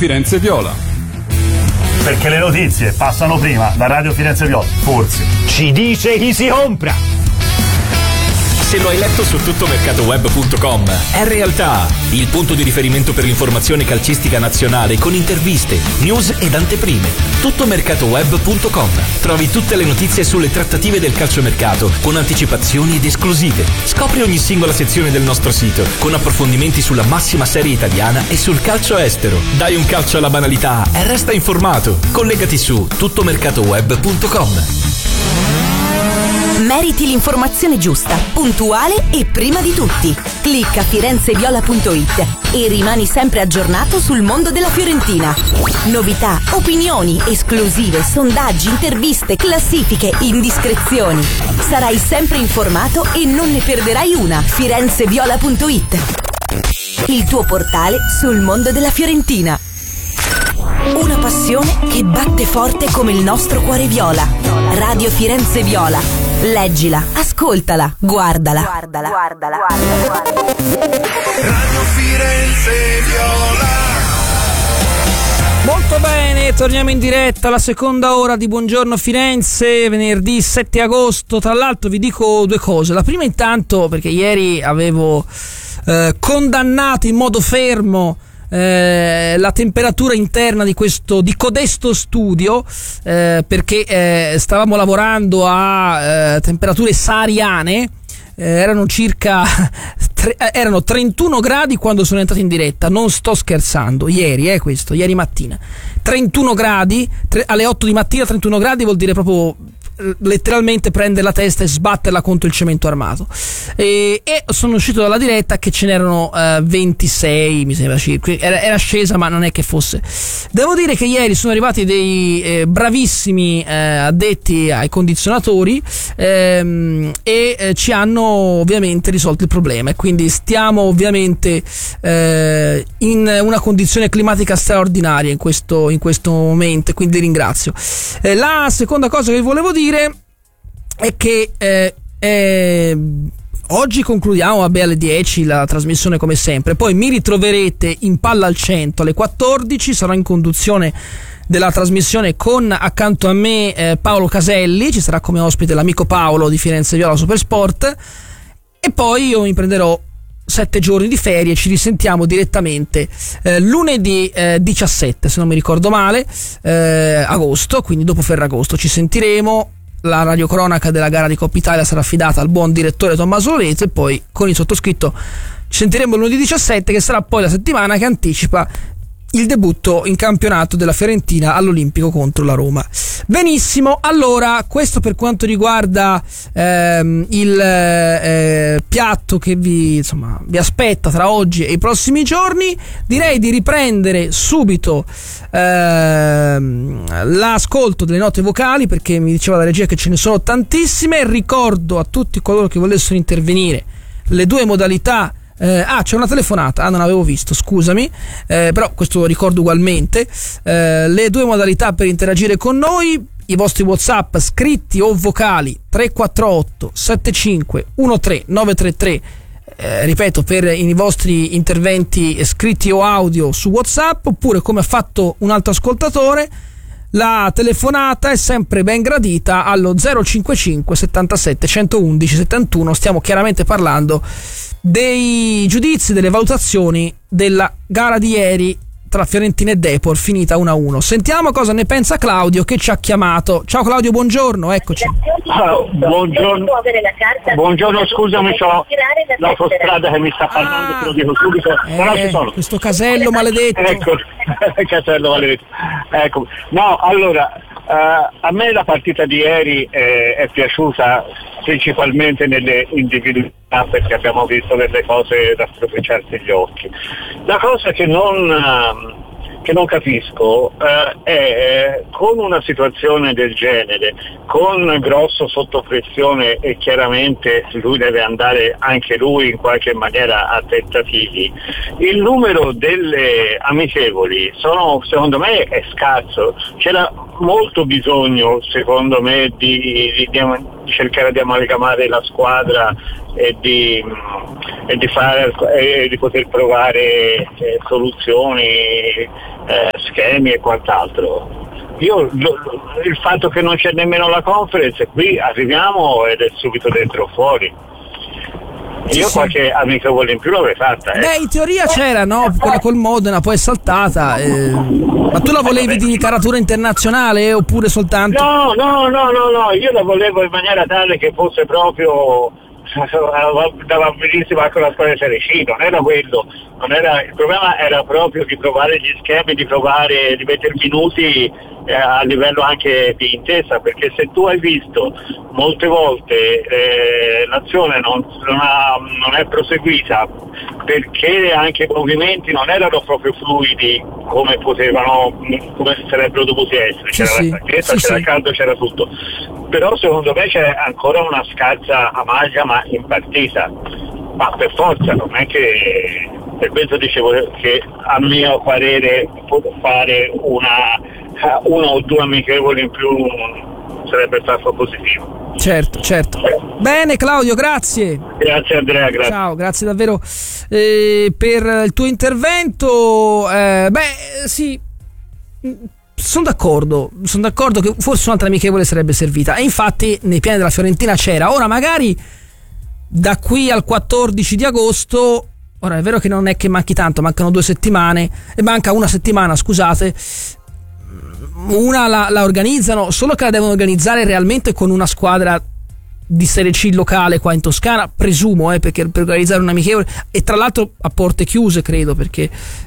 Firenze Viola. Perché le notizie passano prima da Radio Firenze Viola, forse. Ci dice chi si compra! Se lo hai letto su tuttomercatoweb.com, è realtà, il punto di riferimento per l'informazione calcistica nazionale con interviste, news ed anteprime. Tuttomercatoweb.com. Trovi tutte le notizie sulle trattative del calciomercato con anticipazioni ed esclusive. Scopri ogni singola sezione del nostro sito con approfondimenti sulla massima serie italiana e sul calcio estero. Dai un calcio alla banalità e resta informato. Collegati su tuttomercatoweb.com. Meriti l'informazione giusta, puntuale e prima di tutti. Clicca firenzeviola.it e rimani sempre aggiornato sul mondo della Fiorentina. Novità, opinioni, esclusive, sondaggi, interviste, classifiche, indiscrezioni. Sarai sempre informato e non ne perderai una. Firenzeviola.it, il tuo portale sul mondo della Fiorentina. Una passione che batte forte come il nostro cuore viola. Radio Firenze Viola. Leggila, ascoltala, guardala. Radio Firenze Viola. Molto bene, torniamo in diretta alla seconda ora di Buongiorno Firenze, venerdì 7 agosto. Tra l'altro vi dico due cose. La prima intanto, perché ieri avevo condannato in modo fermo la temperatura interna di codesto studio, perché stavamo lavorando a temperature sahariane. Erano circa erano 31 gradi quando sono entrato in diretta, non sto scherzando, ieri mattina 31 gradi, alle 8 di mattina 31 gradi vuol dire proprio letteralmente prendere la testa e sbatterla contro il cemento armato, e sono uscito dalla diretta che ce n'erano 26 mi sembra circa, era scesa ma non è che fosse. Devo dire che ieri sono arrivati dei bravissimi addetti ai condizionatori e ci hanno ovviamente risolto il problema, e quindi stiamo ovviamente in una condizione climatica straordinaria in questo momento, quindi ringrazio. La seconda cosa che volevo dire è che oggi concludiamo alle 10 la trasmissione come sempre, poi mi ritroverete in Palla al 100 alle 14, sarò in conduzione della trasmissione con accanto a me Paolo Caselli, ci sarà come ospite l'amico Paolo di Firenze Viola Supersport, e poi io mi prenderò 7 giorni di ferie. Ci risentiamo direttamente lunedì 17, se non mi ricordo male, agosto, quindi dopo Ferragosto ci sentiremo. La radiocronaca della gara di Coppa Italia sarà affidata al buon direttore Tommaso Lorenzo, e poi con il sottoscritto ci sentiremo lunedì 17, che sarà poi la settimana che anticipa il debutto in campionato della Fiorentina all'Olimpico contro la Roma. Benissimo, allora questo per quanto riguarda il piatto che vi aspetta tra oggi e i prossimi giorni. Direi di riprendere subito l'ascolto delle note vocali, perché mi diceva la regia che ce ne sono tantissime. Ricordo a tutti coloro che volessero intervenire le due modalità. C'è una telefonata, non avevo visto, scusami, però questo lo ricordo ugualmente. Le due modalità per interagire con noi: i vostri WhatsApp scritti o vocali 348 75 13 933, ripeto, per i vostri interventi scritti o audio su WhatsApp, oppure come ha fatto un altro ascoltatore, la telefonata è sempre ben gradita allo 055 77 111 71. Stiamo chiaramente parlando dei giudizi, delle valutazioni della gara di ieri tra Fiorentina e Depor, finita 1-1. Sentiamo cosa ne pensa Claudio, che ci ha chiamato. Ciao Claudio, buongiorno, eccoci. Buongiorno, scusami, c'ho l'autostrada che mi sta parlando, te lo dico subito. Però ci sono. Questo casello maledetto. Ecco, casello maledetto. Ecco. No, allora, a me la partita di ieri è piaciuta principalmente nelle individualità, perché abbiamo visto delle cose da stropicciarsi gli occhi. La cosa che non capisco è con una situazione del genere, con Grosso sotto pressione, e chiaramente lui deve andare anche lui in qualche maniera a tentativi, il numero delle amichevoli secondo me è scarso. C'era molto bisogno, secondo me, di cercare di amalgamare la squadra e di poter provare soluzioni schemi e quant'altro. Il fatto che non c'è nemmeno la conference, qui arriviamo ed è subito dentro o fuori. Io qualche amichevole in più l'avrei fatta. Beh, in teoria c'era, no? Quella col Modena, poi è saltata. Ma tu la volevi di caratura internazionale oppure soltanto? No, io la volevo in maniera tale che fosse proprio andava benissimo anche la squadra di Serie C, non era quello, il problema era proprio di provare gli schemi, di mettere minuti a livello anche di intesa, perché se tu hai visto molte volte l'azione non è proseguita perché anche i movimenti non erano proprio fluidi come sarebbero dovuti essere, c'era la stanchezza, c'era il caldo, c'era tutto, però secondo me c'è ancora una scarsa amalgama in partita, ma per forza non è che, per questo dicevo che a mio parere fare uno o due amichevoli in più sarebbe stato positivo. Certo. Bene Claudio, grazie. Grazie Andrea, grazie. Ciao, grazie davvero per il tuo intervento. Sì, sono d'accordo che forse un'altra amichevole sarebbe servita, e infatti nei piani della Fiorentina c'era. Ora magari da qui al 14 di agosto, ora è vero che non è che manchi tanto, mancano 2 settimane, e manca una settimana, scusate, una la organizzano, solo che la devono organizzare realmente con una squadra di Serie C locale qua in Toscana, presumo, perché per organizzare un amichevole, e tra l'altro a porte chiuse credo, perché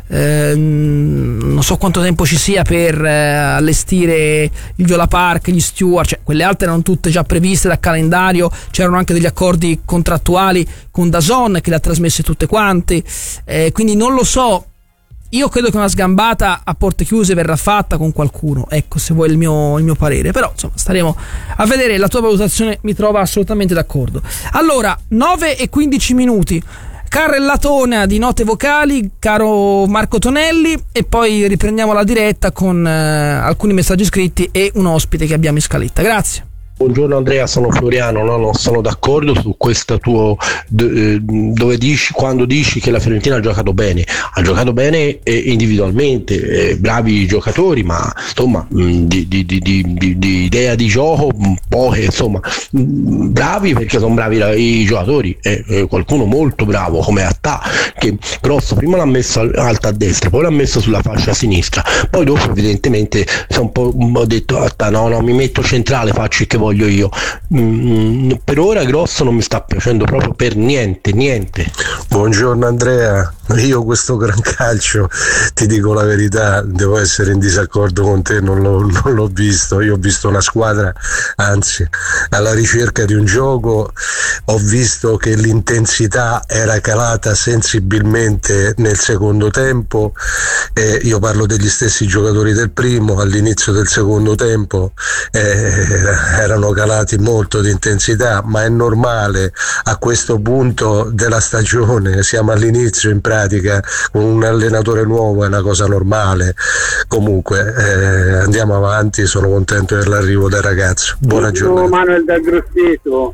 non so quanto tempo ci sia per allestire il Viola Park, gli steward, cioè quelle altre erano tutte già previste da calendario, c'erano anche degli accordi contrattuali con DAZN che le ha trasmesse tutte quante, quindi non lo so. Io credo che una sgambata a porte chiuse verrà fatta con qualcuno, ecco, se vuoi il mio parere, però insomma staremo a vedere. La tua valutazione mi trova assolutamente d'accordo. Allora, 9:15, carrellatona di note vocali, caro Marco Tonelli, e poi riprendiamo la diretta con alcuni messaggi scritti e un ospite che abbiamo in scaletta. Grazie. Buongiorno Andrea, sono Floriano. Non sono d'accordo su questo tuo dove quando dici che la Fiorentina ha giocato bene individualmente, bravi giocatori, ma insomma di idea di gioco poche, insomma bravi, perché sono bravi i giocatori, qualcuno molto bravo come Attà, che Grosso prima l'ha messo alta a destra, poi l'ha messo sulla fascia sinistra, poi dopo evidentemente ho detto Attà no, mi metto centrale, faccio il che voglio io. Per ora Grosso non mi sta piacendo proprio per niente. Buongiorno Andrea, io questo gran calcio, ti dico la verità, devo essere in disaccordo con te, non l'ho visto. Io ho visto una squadra, anzi alla ricerca di un gioco, ho visto che l'intensità era calata sensibilmente nel secondo tempo, io parlo degli stessi giocatori del primo, all'inizio del secondo tempo erano calati molto di intensità, ma è normale a questo punto della stagione, siamo all'inizio in pratica, con un allenatore nuovo è una cosa normale. Comunque andiamo avanti, sono contento dell'arrivo del ragazzo. Buona giornata. Manuel da Grosseto,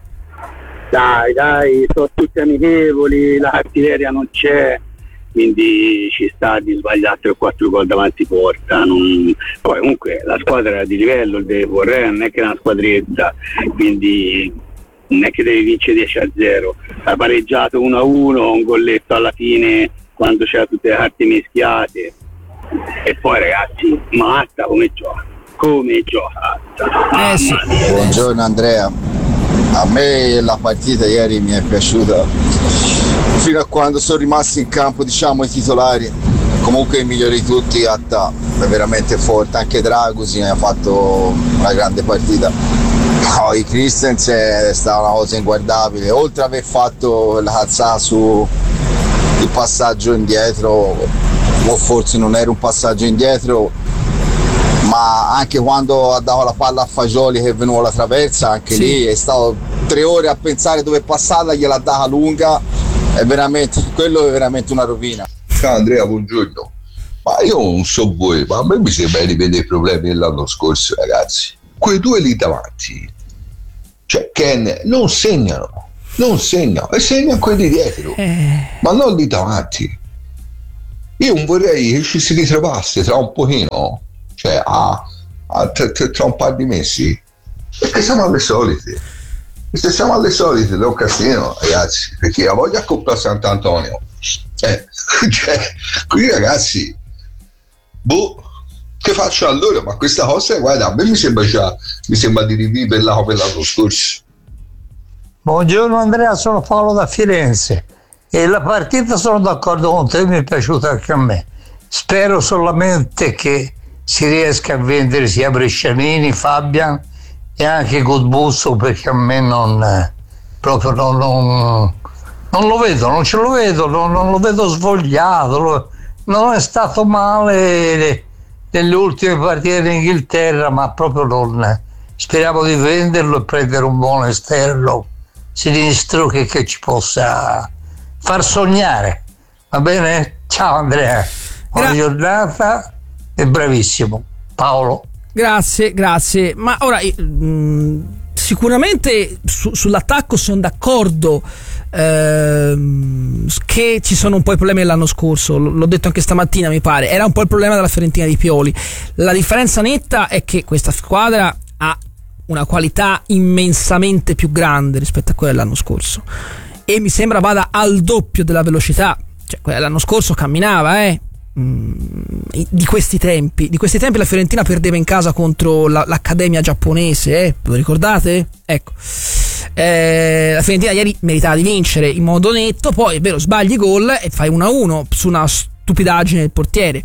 dai, sono tutti amichevoli, la cattiveria non c'è, quindi ci sta di sbagliare 3 o 4 gol davanti porta. Poi comunque la squadra era di livello, il De Borré non è che è una squadretta, quindi non è che devi vincere 10-0, ha pareggiato 1-1, un golletto alla fine quando c'era tutte le carte mischiate, e poi ragazzi, Matta come gioca Sì. Buongiorno Andrea, a me la partita ieri mi è piaciuta fino a quando sono rimasti in campo, diciamo, i titolari. Comunque il migliore di tutti Attà, è veramente forte, anche Dragusin ha fatto una grande partita. Poi Christensen è stata una cosa inguardabile, oltre ad aver fatto la cazzata su il passaggio indietro, o forse non era un passaggio indietro, ma anche quando ha dato la palla a Fagioli che veniva la traversa, anche lì è stato 3 ore a pensare dove passarla, gliel'ha data lunga, quello è veramente una rovina. Ciao Andrea, buongiorno. Ma io non so voi, ma a me mi sembra di vedere i problemi dell'anno scorso, ragazzi. Quei 2 lì davanti, cioè Ken, non segnano e segnano quelli dietro, ma non lì davanti. io non vorrei che ci si ritrovasse tra un pochino, cioè tra un par di mesi, perché siamo alle solite. Se siamo alle solite da un casino, ragazzi, perché ha voglia a comprare Sant'Antonio. Cioè, qui ragazzi, che faccio allora? Ma questa cosa, guarda, a me mi sembra di riviverla come l'anno scorso. Buongiorno Andrea, sono Paolo da Firenze e la partita sono d'accordo con te, mi è piaciuta anche a me. Spero solamente che si riesca a vendere sia Brescianini, Fabian e anche Gudbusso, perché a me non lo vedo, non ce lo vedo, non lo vedo svogliato, non è stato male nelle ultime partite in Inghilterra, ma proprio non. Speriamo di venderlo e prendere un buon esterno sinistro che ci possa far sognare. Va bene? Ciao Andrea, buona giornata e bravissimo. Paolo. Grazie. Ma ora sicuramente sull'attacco sono d'accordo, che ci sono un po' i problemi dell'anno scorso, l'ho detto anche stamattina, mi pare era un po' il problema della Fiorentina di Pioli. La differenza netta è che questa squadra ha una qualità immensamente più grande rispetto a quella dell'anno scorso e mi sembra vada al doppio della velocità, cioè quella dell'anno scorso camminava di questi tempi la Fiorentina perdeva in casa contro l'accademia giapponese, lo ricordate? Ecco, la Fiorentina ieri meritava di vincere in modo netto, poi è vero sbagli gol e fai 1-1 su una stupidaggine del portiere,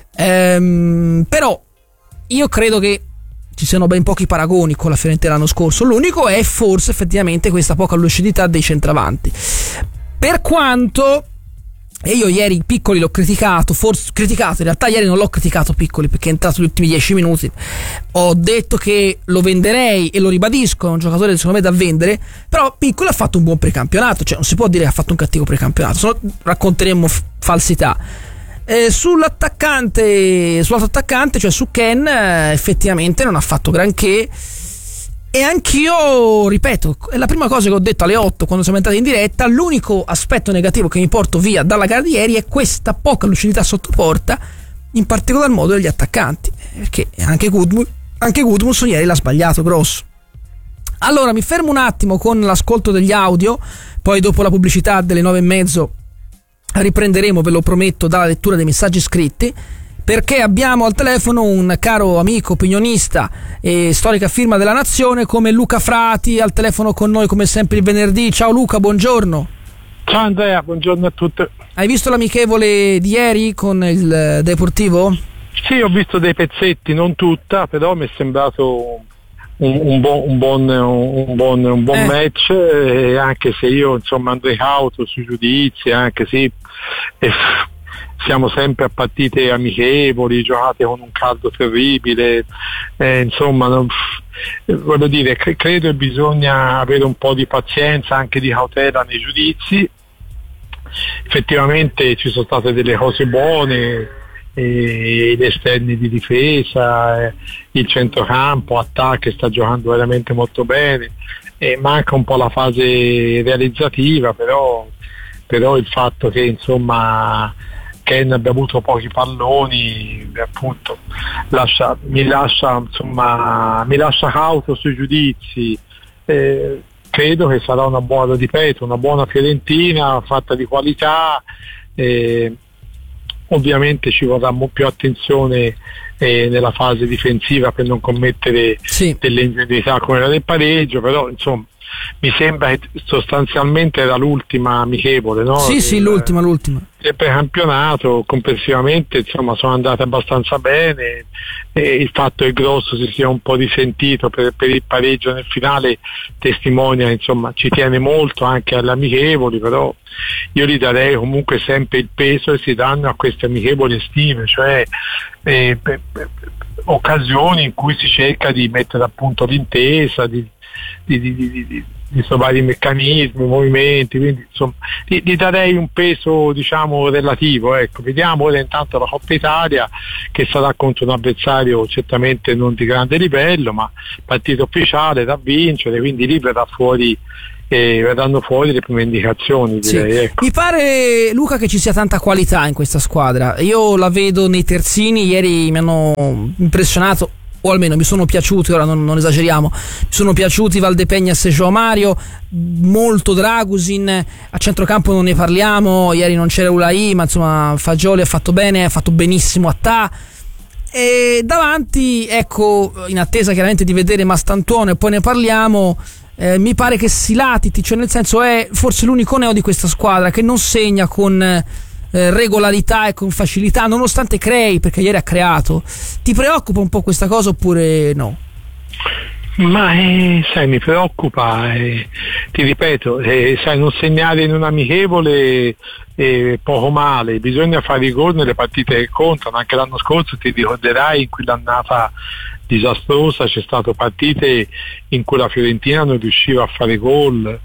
però io credo che ci siano ben pochi paragoni con la Fiorentina l'anno scorso. L'unico è forse effettivamente questa poca lucidità dei centravanti, per quanto. E io ieri Piccoli l'ho criticato, in realtà ieri non l'ho criticato Piccoli perché è entrato gli ultimi 10 minuti, ho detto che lo venderei e lo ribadisco, è un giocatore secondo me da vendere, però Piccoli ha fatto un buon precampionato, cioè non si può dire che ha fatto un cattivo precampionato, se no racconteremmo falsità. Sull'altro attaccante, cioè su Ken, effettivamente non ha fatto granché. E anch'io, ripeto, è la prima cosa che ho detto alle 8 quando siamo entrati in diretta, l'unico aspetto negativo che mi porto via dalla gara di ieri è questa poca lucidità sotto porta, in particolar modo degli attaccanti, perché anche Gudmundsson ieri l'ha sbagliato grosso. Allora mi fermo un attimo con l'ascolto degli audio, poi dopo la pubblicità delle 9:30 riprenderemo, ve lo prometto, dalla lettura dei messaggi scritti, perché abbiamo al telefono un caro amico opinionista e storica firma della Nazione come Luca Frati, al telefono con noi come sempre il venerdì. Ciao Luca, buongiorno. Ciao Andrea, buongiorno a tutti. Hai visto l'amichevole di ieri con il Deportivo? Sì, ho visto dei pezzetti, non tutta, però mi è sembrato un buon match, anche se io insomma andrei cauto sui giudizi, anche se siamo sempre a partite amichevoli, giocate con un caldo terribile, insomma voglio dire, credo che bisogna avere un po' di pazienza, anche di cautela nei giudizi. Effettivamente ci sono state delle cose buone, gli esterni di difesa, il centrocampo, attacco sta giocando veramente molto bene, manca un po' la fase realizzativa, però il fatto che insomma Ken abbia avuto pochi palloni appunto mi lascia cauto sui giudizi. Credo che sarà una buona Fiorentina fatta di qualità, ovviamente ci vorrà più attenzione nella fase difensiva per non commettere delle ingenuità come la del pareggio, però insomma mi sembra che sostanzialmente era l'ultima amichevole, no? Sì, l'ultima. Il precampionato complessivamente insomma sono andate abbastanza bene, e il fatto che Grosso si sia un po' risentito per il pareggio nel finale testimonia, insomma ci tiene molto anche alle amichevoli, però io gli darei comunque sempre il peso che si danno a queste amichevoli estive, cioè occasioni in cui si cerca di mettere a punto l'intesa, di trovare i meccanismi, i movimenti, quindi insomma gli darei un peso diciamo relativo, ecco. Vediamo ora intanto la Coppa Italia, che sarà contro un avversario certamente non di grande livello, ma partita ufficiale da vincere, quindi lì verrà fuori e verranno fuori le prime indicazioni, direi. Sì. Ecco. Mi pare, Luca, che ci sia tanta qualità in questa squadra. Io la vedo nei terzini, ieri mi hanno impressionato, o almeno mi sono piaciuti, ora non esageriamo, mi sono piaciuti Valdepeñas e João Mario, molto Dragusin, a centrocampo non ne parliamo, ieri non c'era Ulai, ma insomma Fagioli ha fatto bene, ha fatto benissimo Attà, e davanti, ecco, in attesa chiaramente di vedere Mastantuono e poi ne parliamo, mi pare che Silatiti, cioè nel senso è forse l'unico neo di questa squadra che non segna con regolarità e con facilità, nonostante crei, perché ieri ha creato. Ti preoccupa un po' questa cosa oppure no? Ma sai, mi preoccupa, ti ripeto, sai, non segnare in un amichevole poco male, bisogna fare i gol nelle partite che contano. Anche l'anno scorso ti ricorderai, in quell'annata disastrosa c'è stato partite in cui la Fiorentina non riusciva a fare gol.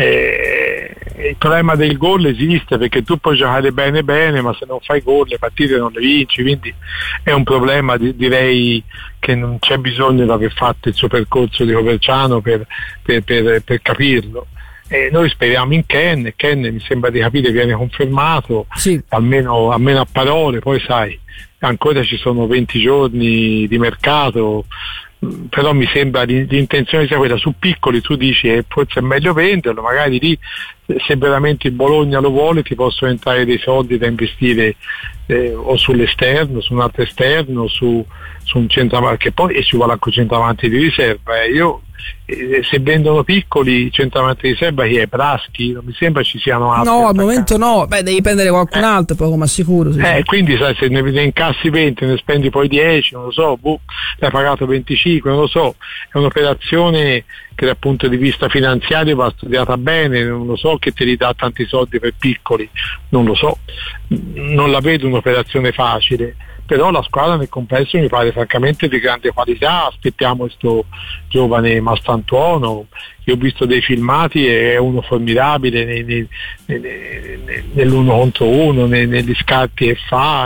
Il problema del gol esiste, perché tu puoi giocare bene, ma se non fai gol le partite non le vinci, quindi è un problema, direi che non c'è bisogno di aver fatto il suo percorso di Coverciano per capirlo. Noi speriamo in Ken, mi sembra di capire viene confermato, sì, almeno a parole, poi sai, ancora ci sono 20 giorni di mercato, però mi sembra l'intenzione sia quella. Su piccoli tu dici forse è meglio venderlo, magari lì se veramente il Bologna lo vuole ti possono entrare dei soldi da investire o sull'esterno, su un altro esterno, su un centravanti, che poi ci vuole anche un centravanti di riserva. Io se vendono piccoli centravanti di riserva, chi è? Braschi? Non mi sembra ci siano altri. No, al momento no, devi prendere qualcun altro, poco ma sicuro. Sì. Quindi sai, se ne incassi 20, ne spendi poi 10, non lo so, l'hai pagato 25, non lo so, è un'operazione che dal punto di vista finanziario va studiata bene, non lo so che ti ridà tanti soldi per piccoli, non lo so, non la vedo un'operazione facile. Però la squadra nel complesso mi pare francamente di grande qualità. Aspettiamo questo giovane Mastantuono, io ho visto dei filmati, è uno formidabile nell'uno contro uno, negli scatti che fa,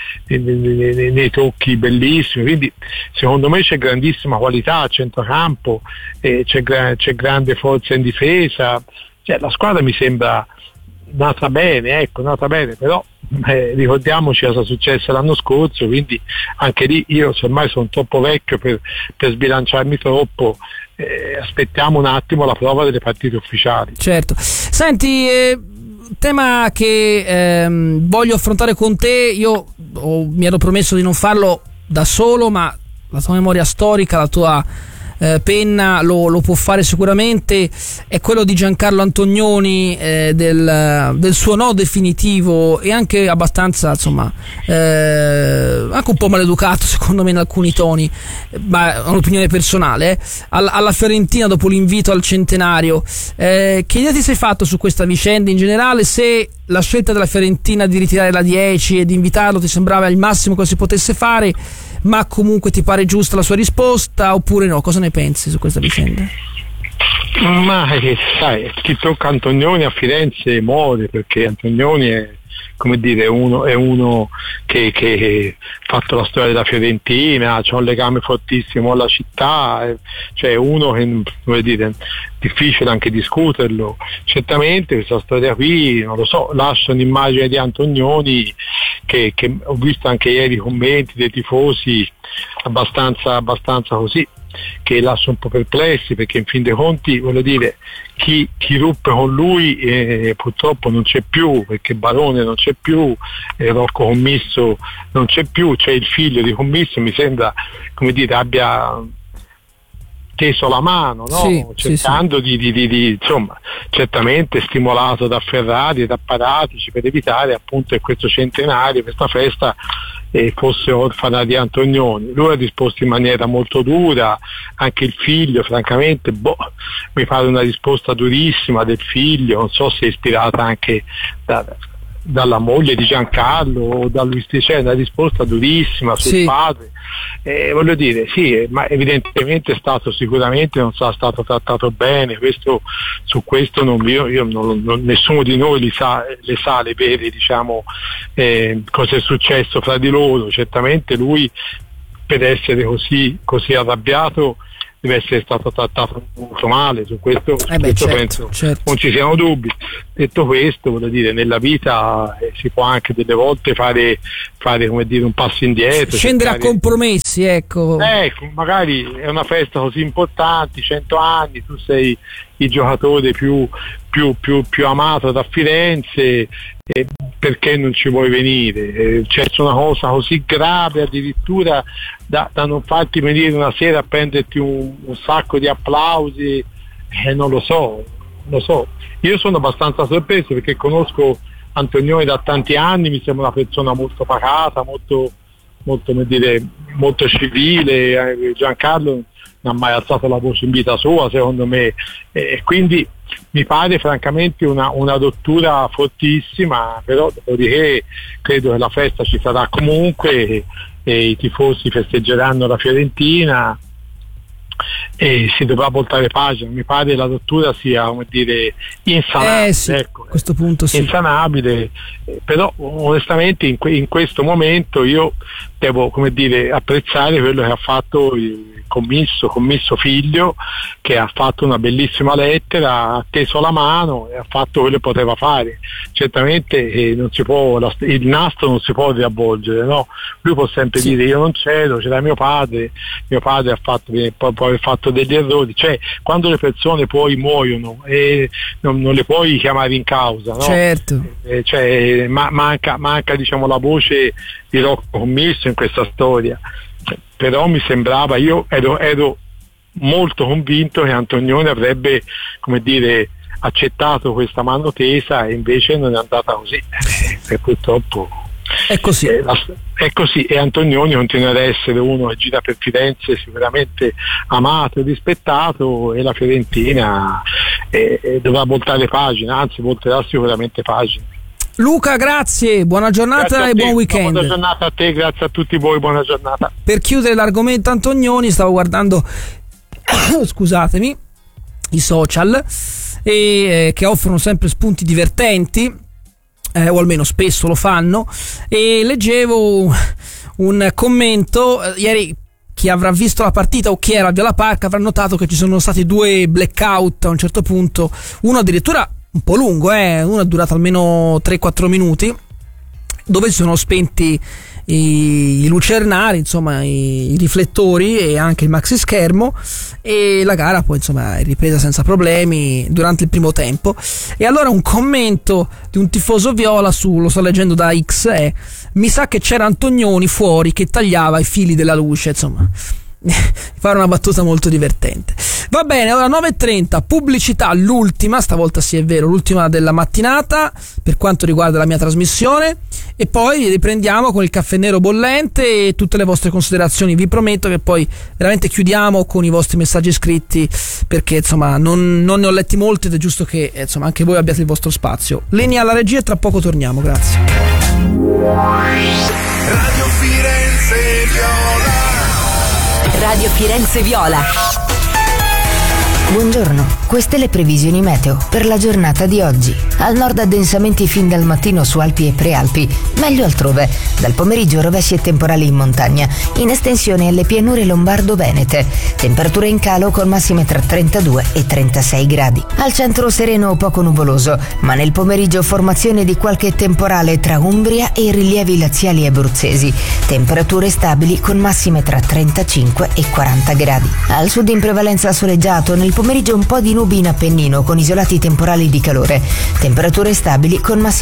nei tocchi bellissimi, quindi secondo me c'è grandissima qualità a centrocampo, c'è grande forza in difesa, cioè, la squadra mi sembra nata bene, però ricordiamoci cosa è successo l'anno scorso, quindi anche lì io ormai sono troppo vecchio per sbilanciarmi troppo, aspettiamo un attimo la prova delle partite ufficiali. Certo. Senti, tema che voglio affrontare con te, io mi ero promesso di non farlo da solo, ma la tua memoria storica, la tua penna lo può fare sicuramente, è quello di Giancarlo Antonioni, del suo no definitivo e anche abbastanza, insomma, anche un po' maleducato secondo me in alcuni toni, ma è un'opinione personale, alla Fiorentina dopo l'invito al centenario. Che idea ti sei fatto su questa vicenda in generale? Se la scelta della Fiorentina di ritirare la 10 e di invitarlo ti sembrava il massimo che si potesse fare, ma comunque ti pare giusta la sua risposta oppure no? Cosa ne pensi su questa vicenda? Ma sai, chi tocca Antonioni a Firenze muore, perché Antonioni è, come dire, è uno che ha fatto la storia della Fiorentina, c'ha un legame fortissimo alla città, cioè uno che, come dire, difficile anche discuterlo. Certamente questa storia qui, non lo so, lascia un'immagine di Antonioni che ho visto anche ieri i commenti dei tifosi abbastanza così, che lascia un po' perplessi, perché in fin dei conti, voglio dire, chi ruppe con lui purtroppo non c'è più, perché Barone non c'è più, Rocco Commisso non c'è più, c'è il figlio di Commisso, mi sembra, come dire, abbia teso la mano, no? Sì, cercando di insomma, certamente stimolato da Ferrari e da Paratici per evitare appunto che questo centenario, questa festa fosse orfana di Antonioni. Lui ha risposto in maniera molto dura, anche il figlio francamente mi pare una risposta durissima del figlio, non so se è ispirata anche dalla moglie di Giancarlo o da lui stesso, c'è una risposta durissima sul padre, voglio dire, sì, ma evidentemente sicuramente non sarà stato trattato bene, su questo nessuno di noi le sa le vere, diciamo, cosa è successo fra di loro. Certamente lui, per essere così arrabbiato, deve essere stato trattato molto male, su questo certo, penso certo. non ci siano dubbi. Detto questo, voglio dire, nella vita si può anche delle volte fare come dire un passo indietro, scendere a compromessi, ecco, magari è una festa così importante, 100 anni, tu sei il giocatore più amato da Firenze, perché non ci vuoi venire? C'è una cosa così grave addirittura da non farti venire una sera a prenderti un sacco di applausi, non lo so. Io sono abbastanza sorpreso perché conosco Antonioni da tanti anni, mi sembra una persona molto pacata, molto come dire, molto civile. Giancarlo non ha mai alzato la voce in vita sua, secondo me, quindi mi pare francamente una rottura fortissima, però dopodiché credo che la festa ci sarà comunque e i tifosi festeggeranno la Fiorentina e si dovrà voltare pagina. Mi pare la rottura sia, come dire, insanabile, sì, a questo punto sì, insanabile, però onestamente in questo momento io devo, come dire, apprezzare quello che ha fatto il commisso Figlio, che ha fatto una bellissima lettera, ha teso la mano e ha fatto quello che poteva fare. Certamente non si può, il nastro non si può riavvolgere, no? Lui può sempre dire io non c'era mio padre ha fatto, può aver fatto degli errori, cioè quando le persone poi muoiono e non le puoi chiamare in causa, no? Certo. Cioè, manca diciamo la voce di Rocco Commisso in questa storia. Però mi sembrava, io ero molto convinto che Antonioni avrebbe, come dire, accettato questa mano tesa, e invece non è andata così, e purtroppo è così. È così, e Antonioni continuerà ad essere uno che gira per Firenze sicuramente amato e rispettato, e la Fiorentina dovrà voltare pagina, anzi volterà sicuramente pagina. Luca, grazie, buona giornata e buon weekend. Buona giornata a te, grazie a tutti voi, buona giornata. Per chiudere l'argomento Antonioni, stavo guardando scusatemi, i social che offrono sempre spunti divertenti, o almeno spesso lo fanno, e leggevo un commento ieri. Chi avrà visto la partita o chi era al Viola Park avrà notato che ci sono stati 2 blackout a un certo punto, uno addirittura un po' lungo, uno è durato almeno 3-4 minuti, dove si sono spenti i lucernari, insomma i riflettori e anche il maxi schermo, e la gara poi insomma è ripresa senza problemi durante il primo tempo. E allora un commento di un tifoso viola lo sto leggendo da X, mi sa che c'era Antonioni fuori che tagliava i fili della luce, insomma fare una battuta molto divertente. Va bene, ora 9:30, pubblicità, l'ultima, stavolta sì è vero, l'ultima della mattinata per quanto riguarda la mia trasmissione, e poi riprendiamo con il caffè nero bollente e tutte le vostre considerazioni. Vi prometto che poi veramente chiudiamo con i vostri messaggi scritti, perché insomma non ne ho letti molti ed è giusto che insomma anche voi abbiate il vostro spazio. Linea alla regia e tra poco torniamo, grazie. Radio Firenze Viola. Radio Firenze Viola. Buongiorno, queste le previsioni meteo per la giornata di oggi. Al nord addensamenti fin dal mattino su Alpi e Prealpi, meglio altrove. Dal pomeriggio rovesci e temporali in montagna, in estensione alle pianure lombardo-venete. Temperature in calo con massime tra 32 e 36 gradi. Al centro sereno o poco nuvoloso, ma nel pomeriggio formazione di qualche temporale tra Umbria e rilievi laziali abruzzesi. Temperature stabili con massime tra 35 e 40 gradi. Al sud in prevalenza soleggiato, nel pomeriggio un po' di nubi in Appennino con isolati temporali di calore. Temperature stabili con massime